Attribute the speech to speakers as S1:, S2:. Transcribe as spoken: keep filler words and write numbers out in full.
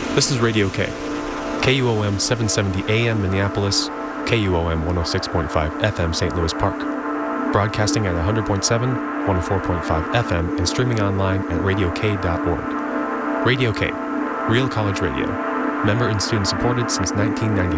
S1: This is Radio K, K U O M seven seventy A M Minneapolis, K U O M one oh six point five F M Saint Louis Park, broadcasting at one hundred point seven, one oh four point five F M and streaming online at radio k dot org. Radio K, Real College Radio, member and student supported since nineteen ninety-five.